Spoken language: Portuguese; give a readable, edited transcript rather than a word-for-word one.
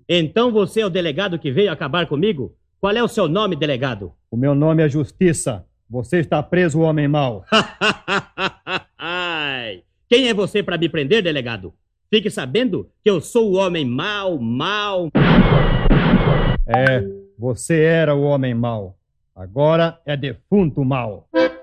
Então você é o delegado que veio acabar comigo? Qual é o seu nome, delegado? O meu nome é Justiça. Você está preso, homem mau. Quem é você para me prender, delegado? Fique sabendo que eu sou o homem mau. É, você era o homem mau. Agora é defunto mau.